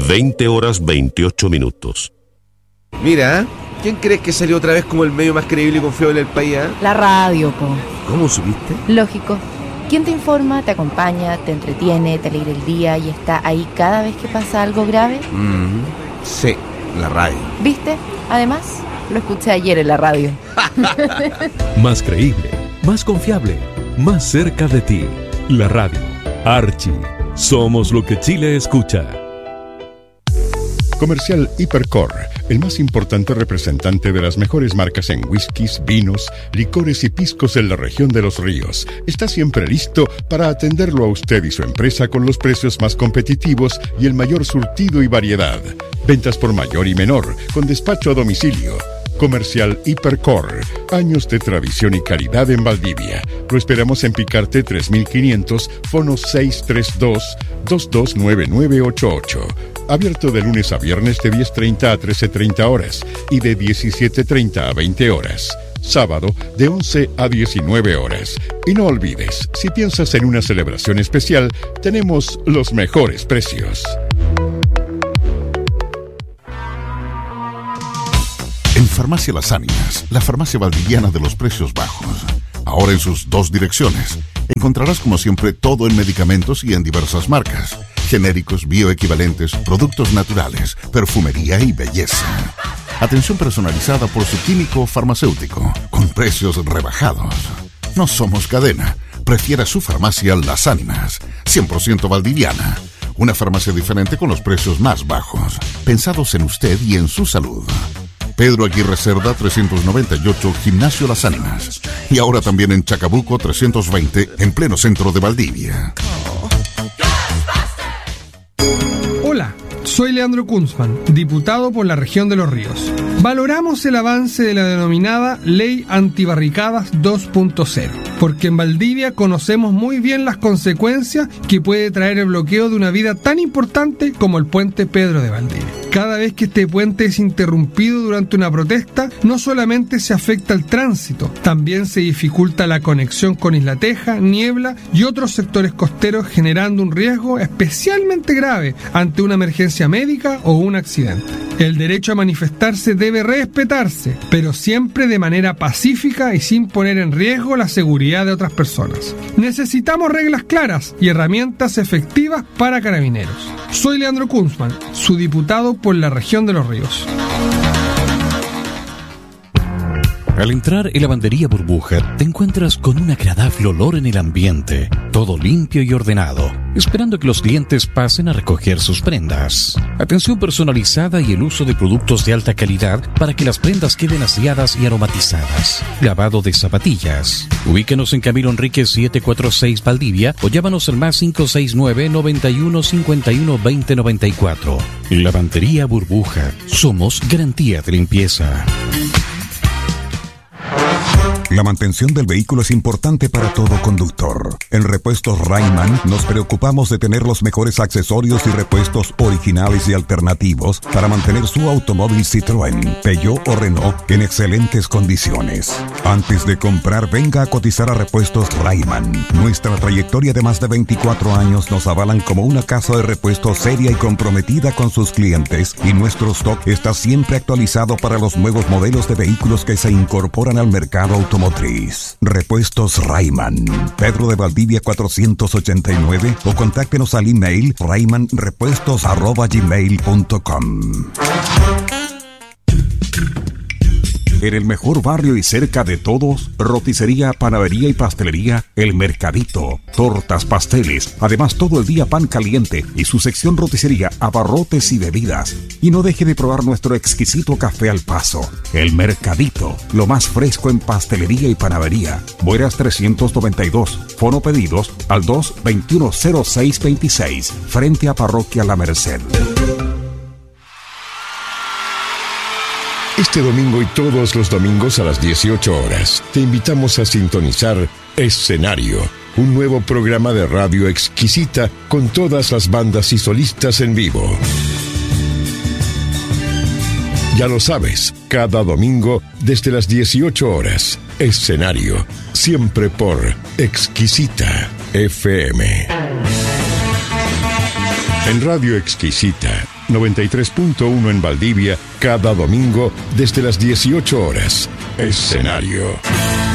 20 horas 28 minutos. Mira, ¿quién crees que salió otra vez como el medio más creíble y confiable del país? La radio, po. ¿Cómo supiste? Lógico. ¿Quién te informa, te acompaña, te entretiene, te alegra el día y está ahí cada vez que pasa algo grave? Sí, la radio. ¿Viste? Además, lo escuché ayer en la radio. Más creíble, más confiable, más cerca de ti. La radio. Archie. Somos lo que Chile escucha. Comercial Hipercor, el más importante representante de las mejores marcas en whiskies, vinos, licores y piscos en la región de Los Ríos, está siempre listo para atenderlo a usted y su empresa con los precios más competitivos y el mayor surtido y variedad. Ventas por mayor y menor, con despacho a domicilio. Comercial Hipercor, años de tradición y calidad en Valdivia. Lo esperamos en Picarte 3500, fono 632-229988. Abierto de lunes a viernes de 10:30 a 13:30 horas y de 17:30 a 20 horas. Sábado de 11 a 19 horas. Y no olvides, si piensas en una celebración especial, tenemos los mejores precios. En Farmacia Las Ánimas, la farmacia valdiviana de los precios bajos. Ahora en sus 2 direcciones. Encontrarás como siempre todo en medicamentos y en diversas marcas. Genéricos, bioequivalentes, productos naturales, perfumería y belleza. Atención personalizada por su químico farmacéutico, con precios rebajados. No somos cadena. Prefiera su farmacia Las Ánimas, 100% valdiviana. Una farmacia diferente con los precios más bajos, pensados en usted y en su salud. Pedro Aguirre Cerda 398, Gimnasio Las Ánimas. Y ahora también en Chacabuco 320, en pleno centro de Valdivia. Hola, soy Leandro Kunzman, diputado por la región de Los Ríos. Valoramos el avance de la denominada Ley Antibarricadas 2.0, porque en Valdivia conocemos muy bien las consecuencias que puede traer el bloqueo de una vida tan importante como el puente Pedro de Valdivia. Cada vez que este puente es interrumpido durante una protesta, no solamente se afecta el tránsito, también se dificulta la conexión con Isla Teja, Niebla y otros sectores costeros, generando un riesgo especialmente grave ante una emergencia médica o un accidente. El derecho a manifestarse debe respetarse, pero siempre de manera pacífica y sin poner en riesgo la seguridad de otras personas. Necesitamos reglas claras y herramientas efectivas para Carabineros. Soy Leandro Kunzman, su diputado por la región de Los Ríos. Al entrar en Lavandería Burbuja, te encuentras con un agradable olor en el ambiente, todo limpio y ordenado, esperando que los clientes pasen a recoger sus prendas. Atención personalizada y el uso de productos de alta calidad para que las prendas queden aseadas y aromatizadas. Lavado de zapatillas. Ubíquenos en Camilo Enríquez 746 Valdivia o llámanos al más 569-9151-2094. Lavandería Burbuja. Somos garantía de limpieza. La mantención del vehículo es importante para todo conductor. En Repuestos Rayman nos preocupamos de tener los mejores accesorios y repuestos originales y alternativos para mantener su automóvil Citroën, Peugeot o Renault en excelentes condiciones. Antes de comprar, venga a cotizar a Repuestos Rayman. Nuestra trayectoria de más de 24 años nos avalan como una casa de repuestos seria y comprometida con sus clientes, y nuestro stock está siempre actualizado para los nuevos modelos de vehículos que se incorporan al mercado automotriz. Repuestos Rayman, Pedro de Valdivia 489, o contáctenos al email raymanrepuestos@gmail.com. En el mejor barrio y cerca de todos, roticería, panadería y pastelería El Mercadito. Tortas, pasteles, además todo el día pan caliente y su sección roticería, abarrotes y bebidas. Y no deje de probar nuestro exquisito café al paso. El Mercadito, lo más fresco en pastelería y panadería. Bueras 392, fono pedidos al 2210626, frente a Parroquia La Merced. Este domingo y todos los domingos a las 18 horas, te invitamos a sintonizar Escenario, un nuevo programa de radio exquisita con todas las bandas y solistas en vivo. Ya lo sabes, cada domingo desde las 18 horas, Escenario, siempre por Exquisita FM. En Radio Exquisita 93.1 en Valdivia, cada domingo desde las 18 horas. Escenario.